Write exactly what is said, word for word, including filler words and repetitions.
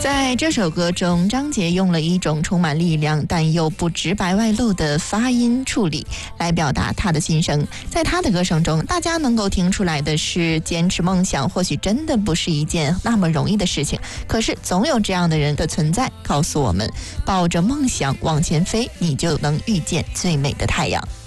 在这首歌中，张杰用了一种充满力量但又不直白外露的发音处理来表达他的心声。在他的歌声中，大家能够听出来的是，坚持梦想或许真的不是一件那么容易的事情，可是总有这样的人的存在，告诉我们，抱着梦想往前飞，你就能遇见最美的太阳。